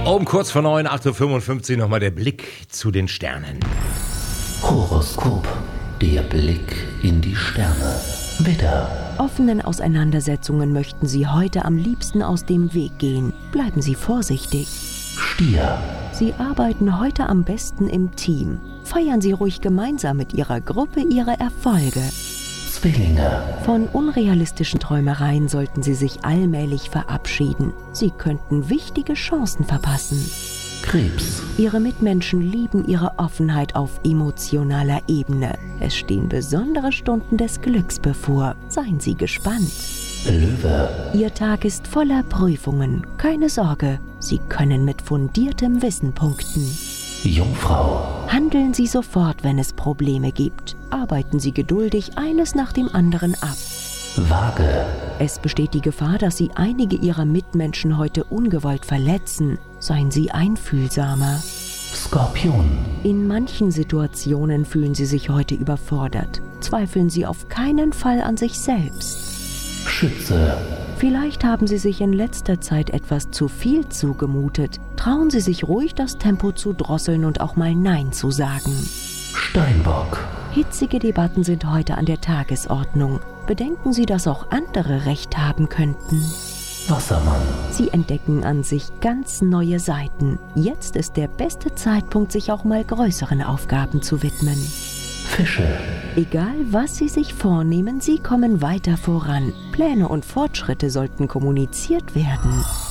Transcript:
Um kurz vor 9, 8:55 Uhr nochmal der Blick zu den Sternen. Horoskop, der Blick in die Sterne. Widder, Offenen Auseinandersetzungen möchten Sie heute am liebsten aus dem Weg gehen. Bleiben Sie vorsichtig. Stier, Sie arbeiten heute am besten im Team. Feiern Sie ruhig gemeinsam mit Ihrer Gruppe Ihre Erfolge. Zwillinge, Von unrealistischen Träumereien sollten Sie sich allmählich verabschieden. Sie könnten wichtige Chancen verpassen. Krebs, Ihre Mitmenschen lieben Ihre Offenheit auf emotionaler Ebene. Es stehen besondere Stunden des Glücks bevor. Seien Sie gespannt. Löwe, Ihr Tag ist voller Prüfungen. Keine Sorge, Sie können mit fundiertem Wissen punkten. Jungfrau, Handeln Sie sofort, wenn es Probleme gibt. Arbeiten Sie geduldig eines nach dem anderen ab. Waage, Es besteht die Gefahr, dass Sie einige Ihrer Mitmenschen heute ungewollt verletzen. Seien Sie einfühlsamer. Skorpion, In manchen Situationen fühlen Sie sich heute überfordert. Zweifeln Sie auf keinen Fall an sich selbst. Schütze, Vielleicht haben Sie sich in letzter Zeit etwas zu viel zugemutet. Trauen Sie sich ruhig, das Tempo zu drosseln und auch mal Nein zu sagen. Steinbock, Hitzige Debatten sind heute an der Tagesordnung. Bedenken Sie, dass auch andere Recht haben könnten. Wassermann, Sie entdecken an sich ganz neue Seiten. Jetzt ist der beste Zeitpunkt, sich auch mal größeren Aufgaben zu widmen. Fische, Egal, was Sie sich vornehmen, Sie kommen weiter voran. Pläne und Fortschritte sollten kommuniziert werden.